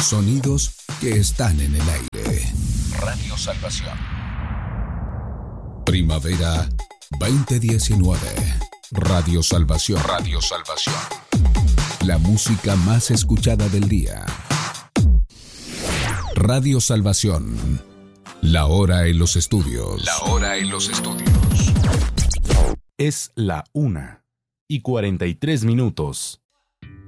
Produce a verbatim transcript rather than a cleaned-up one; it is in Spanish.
Sonidos que están en el aire. Radio Salvación. Primavera veinte diecinueve. Radio Salvación. Radio Salvación. La música más escuchada del día. Radio Salvación. La hora en los estudios. La hora en los estudios. Es la una y cuarenta y tres minutos.